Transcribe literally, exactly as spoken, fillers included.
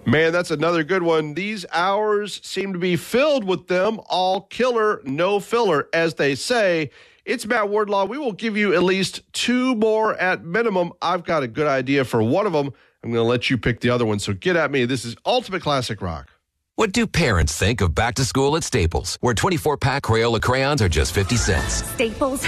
Man, that's another good one. These hours seem to be filled with them. All killer, no filler, as they say. It's Matt Wardlaw. We will give you at least two more at minimum. I've got a good idea for one of them. I'm going to let you pick the other one. So get at me. This is Ultimate Classic Rock. What do parents think of back to school at Staples, where twenty-four pack Crayola crayons are just fifty cents? Staples